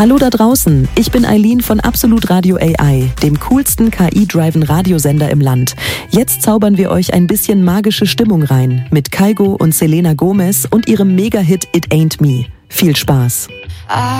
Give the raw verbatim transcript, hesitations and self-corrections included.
Hallo da draußen, ich bin Eileen von Absolut Radio A I, dem coolsten K I-driven Radiosender im Land. Jetzt zaubern wir euch ein bisschen magische Stimmung rein mit Kygo und Selena Gomez und ihrem Mega-Hit It Ain't Me. Viel Spaß!